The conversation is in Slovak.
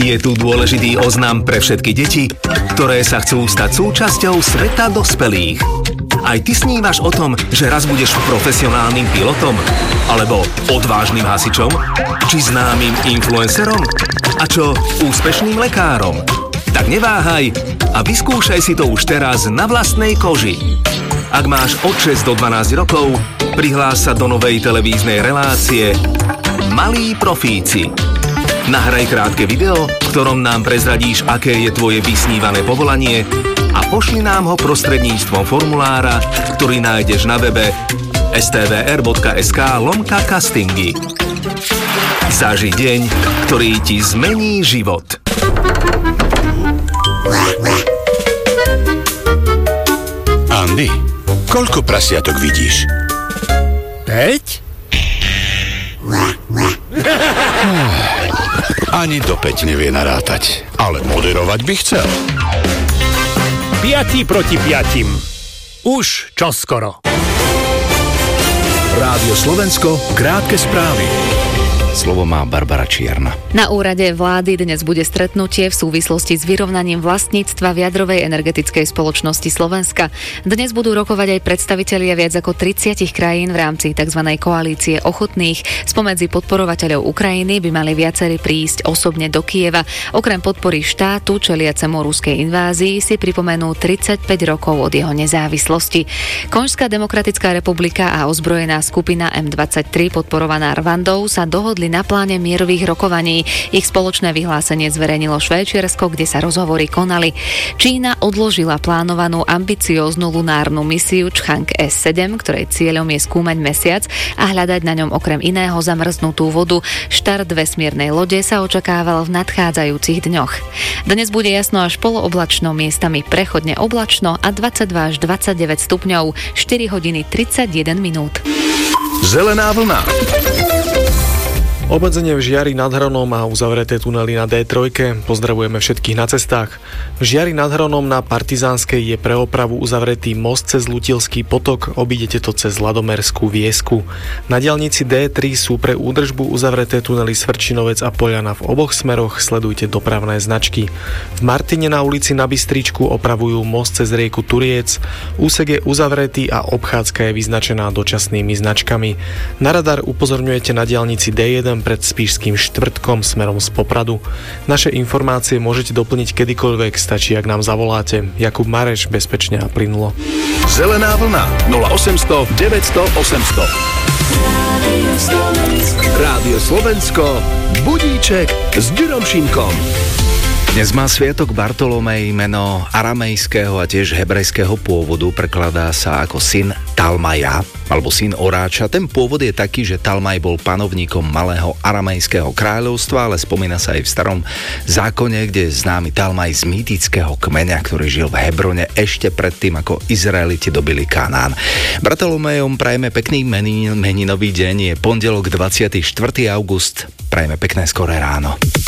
Je tu dôležitý oznam pre všetky deti, ktoré sa chcú stať súčasťou sveta dospelých. Aj ty snívaš o tom, že raz budeš profesionálnym pilotom? Alebo odvážnym hasičom? Či známym influencerom? A čo úspešným lekárom? Tak neváhaj a vyskúšaj si to už teraz na vlastnej koži. Ak máš od 6 do 12 rokov, prihlás sa do novej televíznej relácie Malí profíci. Nahraj krátke video, v ktorom nám prezradíš, aké je tvoje vysnívané povolanie a pošli nám ho prostredníctvom formulára, ktorý nájdeš na webe stvr.sk/castingy. Zaži deň, ktorý ti zmení život. Andy, koľko prasiatok vidíš? 5? Ani do 5 nevie narátať, ale moderovať by chcel. 5 proti 5. Už čoskoro. Rádio Slovensko, krátke správy. Slovo má Barbara Čierna. Na úrade vlády dnes bude stretnutie v súvislosti s vyrovnaním vlastníctva v jadrovej energetickej spoločnosti Slovenska. Dnes budú rokovať aj predstavitelia viac ako 30 krajín v rámci tzv. Koalície ochotných. Spomedzi podporovateľov Ukrajiny by mali viacerí prísť osobne do Kyjeva. Okrem podpory štátu čeliacemu ruskej invázii si pripomenú 35 rokov od jeho nezávislosti. Konžská demokratická republika a ozbrojená skupina M23 podporovaná Rwandou sa dohodli na pláne mierových rokovaní. Ich spoločné vyhlásenie zverejnilo Švajčiarsko, kde sa rozhovory konali. Čína odložila plánovanú ambicióznu lunárnu misiu Chang S7, ktorej cieľom je skúmať mesiac a hľadať na ňom okrem iného zamrznutú vodu. Štart vesmírnej lode sa očakával v nadchádzajúcich dňoch. Dnes bude jasno až polooblačno, miestami prechodne oblačno a 22 až 29 stupňov, 4 hodiny 31 minút. Zelená vlna. Obmedzenie v Žiari nad Hronom a uzavreté tunely na D3. Pozdravujeme všetkých na cestách. V Žiari nad Hronom na Partizánskej je pre opravu uzavretý most cez Lutilský potok, obídete to cez Ladomerskú Viesku. Na diaľnici D3 sú pre údržbu uzavreté tunely Svrčinovec a Poľana v oboch smeroch, sledujte dopravné značky. V Martine na ulici Na Bystričku opravujú most cez rieku Turiec, úsek je uzavretý a obchádzka je vyznačená dočasnými značkami. Na radar upozorňujete na diaľnici D1 pred Spišským Štvrtkom smerom z Popradu. Naše informácie môžete doplniť kedykoľvek, stačí, ak nám zavoláte. Jakub Mareš, bezpečne a plynulo. Zelená vlna 0800 900 800. Rádio Slovensko, budíček s Ďurom Šimkom. Dnes má sviatok Bartolomej, meno aramejského a tiež hebrejského pôvodu, prekladá sa ako syn Talmaja, alebo syn Oráča. Ten pôvod je taký, že Talmaj bol panovníkom malého aramejského kráľovstva, ale spomína sa aj v starom zákone, kde je známy Talmaj z mýtického kmeňa, ktorý žil v Hebrone ešte predtým, ako Izraeliti dobili Kanán. Bartolomejom prajeme pekný meninový deň, je pondelok 24. august, prajeme pekné skoré ráno.